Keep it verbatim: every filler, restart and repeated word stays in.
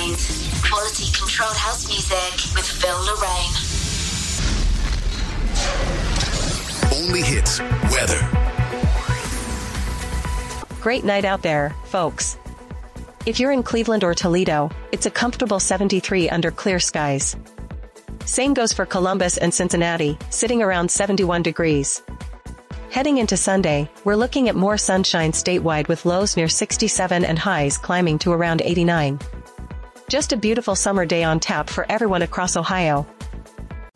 Lanes. Quality controlled house music with Phil Lorraine. Only hits weather. Great night out there, folks. If you're in Cleveland or Toledo, it's a comfortable seventy-three under clear skies. Same goes for Columbus and Cincinnati, sitting around seventy-one degrees. Heading into Sunday, we're looking at more sunshine statewide with lows near sixty-seven and highs climbing to around eighty-nine. Just a beautiful summer day on tap for everyone across Ohio.